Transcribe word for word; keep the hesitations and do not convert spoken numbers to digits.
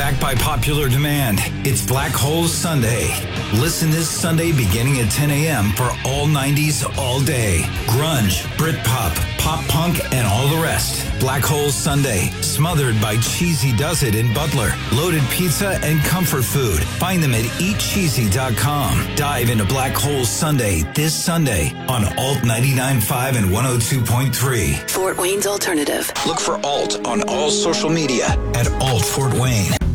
Back by popular demand, it's Black Hole Sunday. Listen this Sunday beginning at ten a.m. for all nineties all day. Grunge, Britpop, pop punk, and all the rest. Black Hole Sunday, smothered by Cheesy Does It in Butler. Loaded pizza and comfort food. Find them at eat cheesy dot com. Dive into Black Hole Sunday this Sunday on Alt ninety-nine point five and one oh two point three. Fort Wayne's Alternative. Look for Alt on all social media at Alt Fort Wayne.